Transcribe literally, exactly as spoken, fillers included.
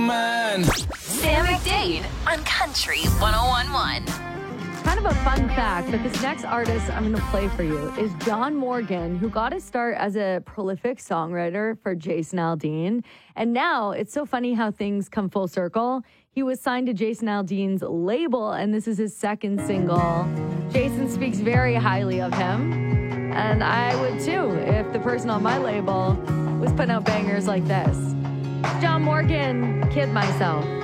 man. Sam McDade on Country one oh one point one. Kind of a fun fact, but this next artist I'm going to play for you is John Morgan, who got his start as a prolific songwriter for Jason Aldean. And now it's so funny how things come full circle. He was signed to Jason Aldean's label, and this is his second single. Jason speaks very highly of him, and I would too if the person on my label was putting out bangers like this. John Morgan, Kid Myself.